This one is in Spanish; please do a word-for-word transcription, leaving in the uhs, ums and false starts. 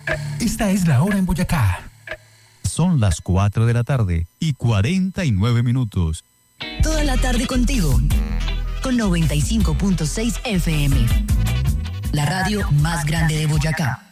Esta es la hora en Boyacá. Son las cuatro de la tarde y cuarenta y nueve minutos. Toda la tarde contigo, con noventa y cinco punto seis F M. La radio más grande de Boyacá.